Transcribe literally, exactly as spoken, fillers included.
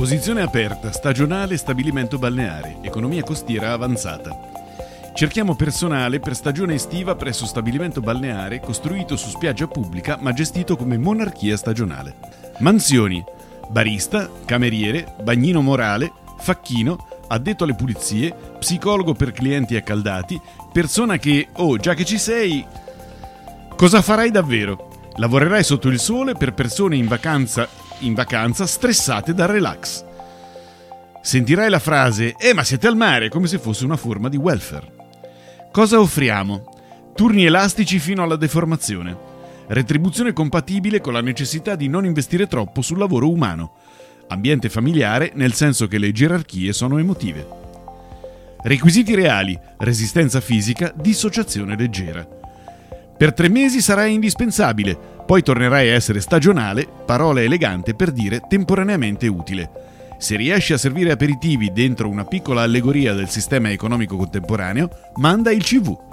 Posizione aperta, stagionale, stabilimento balneare, economia costiera avanzata. Cerchiamo personale per stagione estiva presso stabilimento balneare costruito su spiaggia pubblica ma gestito come monarchia stagionale. Mansioni: barista, cameriere, bagnino morale, facchino, addetto alle pulizie, psicologo per clienti accaldati, persona che, oh, già che ci sei, cosa farai davvero? Lavorerai sotto il sole per persone in vacanza, in vacanza stressate dal relax. Sentirai la frase, eh ma siete al mare, come se fosse una forma di welfare. Cosa offriamo? Turni elastici fino alla deformazione. Retribuzione compatibile con la necessità di non investire troppo sul lavoro umano. Ambiente familiare, nel senso che le gerarchie sono emotive. Requisiti reali: resistenza fisica, dissociazione leggera. Per tre mesi sarai indispensabile, poi tornerai a essere stagionale, parola elegante per dire temporaneamente utile. Se riesci a servire aperitivi dentro una piccola allegoria del sistema economico contemporaneo, manda il C V.